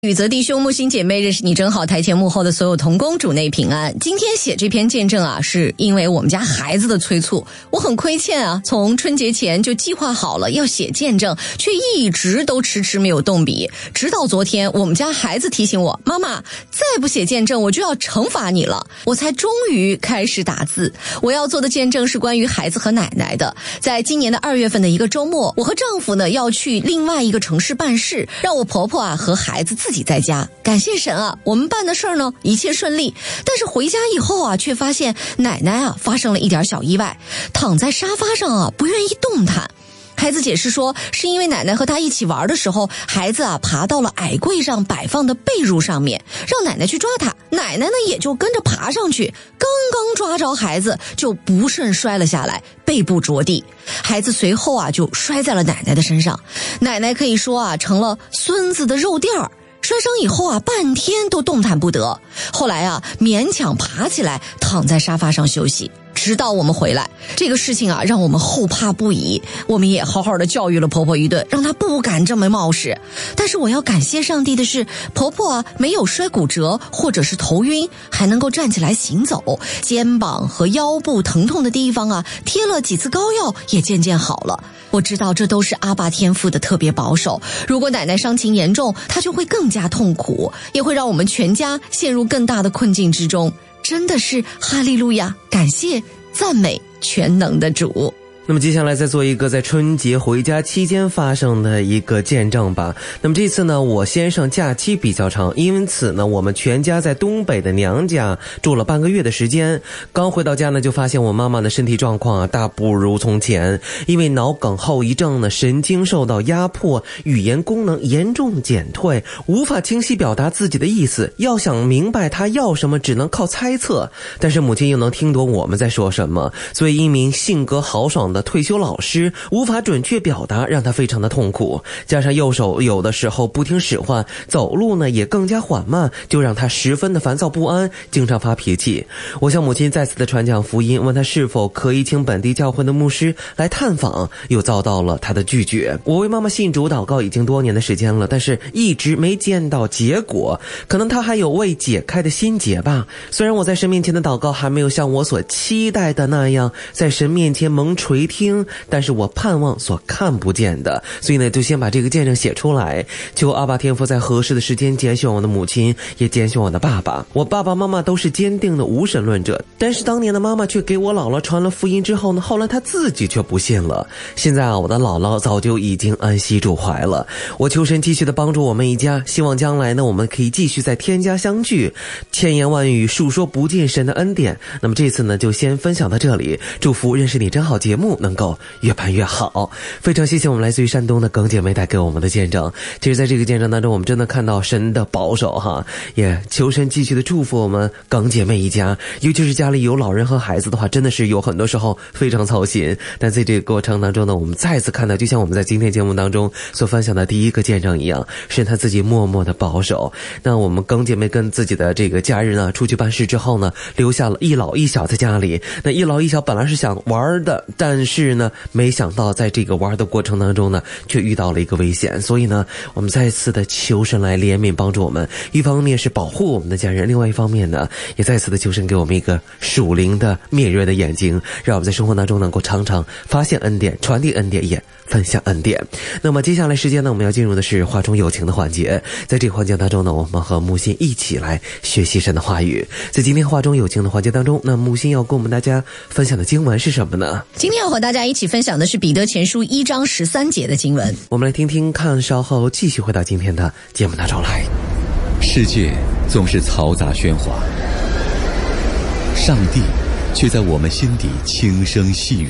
宇泽弟兄、木星姐妹，认识你真好。台前幕后的所有同工，主内平安。今天写这篇见证啊，是因为我们家孩子的催促，我很亏欠啊。从春节前就计划好了要写见证，却一直都迟迟没有动笔。直到昨天，我们家孩子提醒我，妈妈，再不写见证，我就要惩罚你了。我才终于开始打字。我要做的见证是关于孩子和奶奶的。在今年的2月份的一个周末，我和丈夫呢要去另外一个城市办事，让我婆婆啊和孩子自己在家。感谢神啊，我们办的事儿呢一切顺利。但是回家以后啊，却发现奶奶啊发生了一点小意外，躺在沙发上啊不愿意动弹。孩子解释说，是因为奶奶和他一起玩的时候，孩子啊爬到了矮柜上摆放的被褥上面，让奶奶去抓他，奶奶呢也就跟着爬上去，刚刚抓着孩子就不慎摔了下来，背部着地，孩子随后啊就摔在了奶奶的身上，奶奶可以说啊成了孙子的肉垫儿。摔伤以后啊，半天都动弹不得。后来啊，勉强爬起来，躺在沙发上休息，直到我们回来。这个事情啊，让我们后怕不已。我们也好好的教育了婆婆一顿，让她不敢这么冒失。但是我要感谢上帝的是，婆婆啊没有摔骨折或者是头晕，还能够站起来行走，肩膀和腰部疼痛的地方啊，贴了几次膏药也渐渐好了。我知道这都是阿爸天父的特别保守，如果奶奶伤情严重，她就会更加痛苦，也会让我们全家陷入更大的困境之中。真的是哈利路亚，感谢赞美全能的主。 那么接下来再做一个在春节回家期间发生的一个见证吧。那么这次呢，我先生假期比较长，因此呢，我们全家在东北的娘家住了半个月的时间。刚回到家呢，就发现我妈妈的身体状况啊大不如从前，因为脑梗后遗症呢，神经受到压迫，语言功能严重减退，无法清晰表达自己的意思，要想明白她要什么只能靠猜测。但是母亲又能听懂我们在说什么，所以一名性格豪爽的退休老师无法准确表达，让他非常的痛苦，加上右手有的时候不听使唤，走路呢也更加缓慢，就让他十分的烦躁不安，经常发脾气。我向母亲再次的传讲福音，问他是否可以请本地教会的牧师来探访，又遭到了他的拒绝。我为妈妈信主祷告已经多年的时间了，但是一直没见到结果，可能他还有未解开的心结吧。虽然我在神面前的祷告还没有像我所期待的那样在神面前蒙垂听，但是我盼望所看不见的，所以呢就先把这个见证写出来，求阿爸天父在合适的时间拣选我的母亲，也拣选我的爸爸。我爸爸妈妈都是坚定的无神论者，但是当年的妈妈却给我姥姥传了福音之后呢，后来她自己却不信了。现在啊，我的姥姥早就已经安息主怀了。我求神继续的帮助我们一家，希望将来呢我们可以继续在天家相聚，千言万语述说不尽神的恩典。那么这次呢就先分享到这里，祝福认识你真好节目能够越办越好。非常谢谢我们来自于山东的耿姐妹带给我们的见证。其实在这个见证当中，我们真的看到神的保守哈，也求神继续的祝福我们耿姐妹一家，尤其是家里有老人和孩子的话，真的是有很多时候非常操心。但在这个过程当中呢，我们再次看到，就像我们在今天节目当中所分享的第一个见证一样，是他自己默默的保守。那我们耿姐妹跟自己的这个家人呢出去办事之后呢，留下了一老一小在家里。那一老一小本来是想玩的，但是呢没想到在这个玩的过程当中呢却遇到了一个危险，所以呢我们再次的求神来怜悯帮助我们，一方面是保护我们的家人，另外一方面呢也再次的求神给我们一个属灵的敏锐的眼睛，让我们在生活当中能够常常发现恩典，传递恩典，也分享恩典。那么接下来时间呢，我们要进入的是话中有情的环节。在这个环节当中呢，我们和木心一起来学习神的话语。在今天话中有情的环节当中，那木心要跟我们大家分享的经文是什么呢？ 今天要和大家一起分享的是彼得前书1章13节的经文。 我们来听听看，稍后继续回到今天的节目当中来。 世界总是嘈杂喧哗，上帝却在我们心底轻声细语。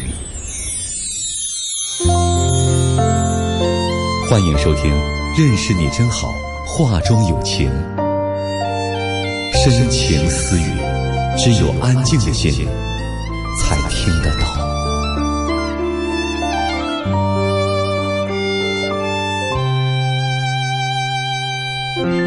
欢迎收听认识你真好，话中有情，深情私语，只有安静的心才听得到。 彼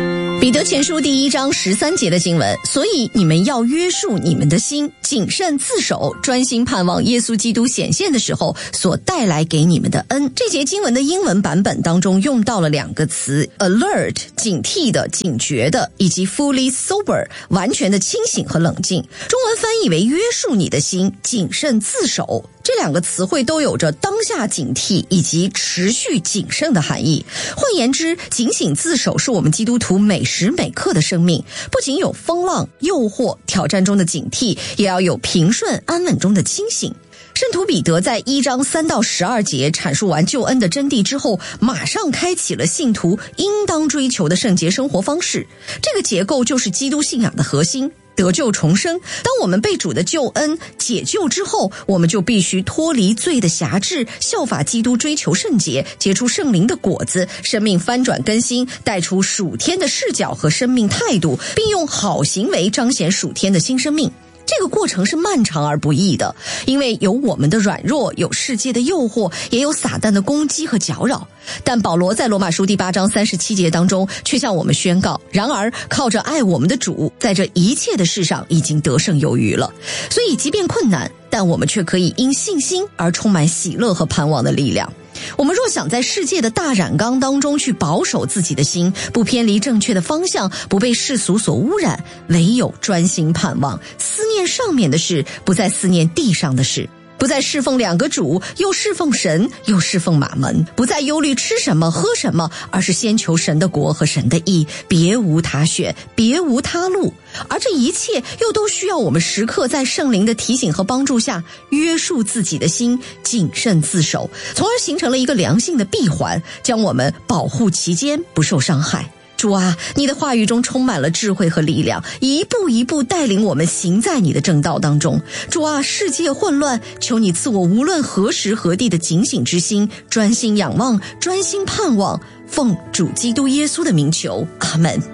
彼得前书第1章13节的经文，所以你们要约束你们的心，谨慎自守，专心盼望耶稣基督显现的时候所带来给你们的恩。这节经文的英文版本当中用到了2个词 alert 警惕的、警觉的，以及 fully sober 完全的清醒和冷静。中文翻译为约束你的心，谨慎自守。这2个词汇都有着当下警惕以及持续谨慎的含义。换言之，警醒自守是我们基督徒每时每刻的生命，不仅有风浪、诱惑、挑战中的警惕，也要有平顺安稳中的清醒。圣徒彼得在1章3到12节阐述完救恩的真谛之后，马上开启了信徒应当追求的圣洁生活方式。这个结构就是基督信仰的核心。得救重生，当我们被主的救恩解救之后，我们就必须脱离罪的辖制，效法基督追求圣洁，结出圣灵的果子，生命翻转更新，带出属天的视角和生命态度，并用好行为彰显属天的新生命。这个过程是漫长而不易的，因为有我们的软弱，有世界的诱惑，也有撒旦的攻击和搅扰。但保罗在罗马书第8章37节当中却向我们宣告，然而靠着爱我们的主，在这一切的事上已经得胜有余了。所以即便困难，但我们却可以因信心而充满喜乐和盼望的力量。我们若想在世界的大染缸当中去保守自己的心，不偏离正确的方向，不被世俗所污染，唯有专心盼望，思念上面的事，不再思念地上的事，不再侍奉2个主，又侍奉神，又侍奉马门，不再忧虑吃什么喝什么，而是先求神的国和神的义，别无他选，别无他路。而这一切又都需要我们时刻在圣灵的提醒和帮助下约束自己的心，谨慎自守，从而形成了一个良性的闭环，将我们保护其间不受伤害。主啊，你的话语中充满了智慧和力量，一步一步带领我们行在你的正道当中。主啊，世界混乱，求你赐我无论何时何地的警醒之心，专心仰望，专心盼望，奉主基督耶稣的名求，阿们。